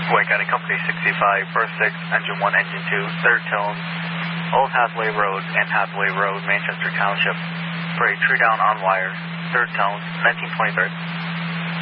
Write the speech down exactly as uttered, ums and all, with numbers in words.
White County Company sixty-five, berth six, engine one, engine two, third tone, Old Hathaway Road and Hathaway Road, Manchester Township, for a tree down on wire, third tone, nineteen twenty-third.